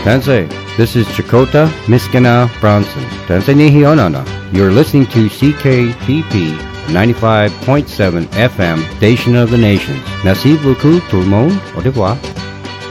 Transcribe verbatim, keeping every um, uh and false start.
Sensei, this is Chakota Miskina Bronson. Sensei Nihionana. You're listening to C K P P ninety-five point seven F M, Station of the Nations. Merci beaucoup tout le monde. Au revoir.